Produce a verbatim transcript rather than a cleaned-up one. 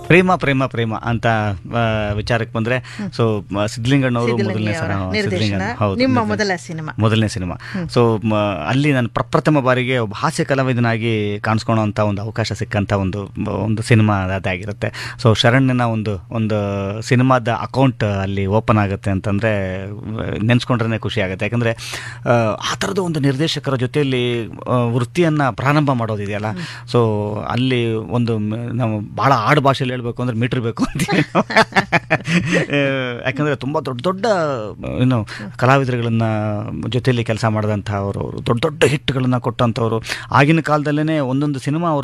ಪ್ರೇಮ ಪ್ರೇಮ ಪ್ರೇಮ ಅಂತ ಆ, ವಿಚಾರಕ್ಕೆ ಬಂದ್ರೆ ಸೊ ಸಿದ್ಧಲಿಂಗಣ್ಣವರು ಮೊದಲನೇ ಸಲ ನಿರ್ದೇಶನ, ಹೌದು, ನಿಮ್ಮ ನಿರ್ದೇಶನ. ಮೊದಲ ಸಿನಿಮಾ. ಮೊದಲನೇ ಸಿನಿಮಾ. ಸೊ ಅಲ್ಲಿ ನಾನು ಪ್ರಪ್ರಥಮ ಬಾರಿಗೆ ಒಬ್ಬ ಹಾಸ್ಯ ಕಲಾವಿದನಾಗಿ ಕಾಣಿಸ್ಕೊಳ್ಳೋಂಥ ಒಂದು ಅವಕಾಶ ಸಿಕ್ಕಂಥ ಒಂದು ಒಂದು ಸಿನಿಮಾ ಅದಾಗಿರುತ್ತೆ. ಸೊ ಶರಣ್ಯನ ಒಂದು ಒಂದು ಸಿನಿಮಾದ ಅಕೌಂಟ್ ಅಲ್ಲಿ ಓಪನ್ ಆಗುತ್ತೆ ಅಂತಂದರೆ ನೆನೆಸ್ಕೊಂಡ್ರೆ ಖುಷಿ ಆಗುತ್ತೆ. ಯಾಕಂದರೆ ಆ ಥರದ ಒಂದು ನಿರ್ದೇಶಕರ ಜೊತೆಯಲ್ಲಿ ವೃತ್ತಿಯನ್ನು ಪ್ರಾರಂಭ ಮಾಡೋದಿದೆಯಲ್ಲ, ಸೊ ಅಲ್ಲಿ ಒಂದು ಮ- ನಾವು ಭಾಳ ಆಡು ಭಾಷೆಯಲ್ಲಿ ಹೇಳಬೇಕು ಅಂದರೆ ಮೀಟ್ರ್ ಬೇಕು ಅಂತೀವಿ ನಾವು. ಯಾಕಂದರೆ ತುಂಬ ದೊಡ್ಡ ದೊಡ್ಡ ಏನು ಕಲಾವಿದರುಗಳನ್ನು ಜೊತೆಯಲ್ಲಿ ಕೆಲಸ ಮಾಡಿದಂಥ ಅವರು ದೊಡ್ಡ ದೊಡ್ಡ ಹಿಟ್ಗಳನ್ನು ಕೊಟ್ಟಂಥವ್ರು. ಆಗಿನ ಕಾಲದಲ್ಲೇ ಒಂದೊಂದು ಸಿನಿಮಾ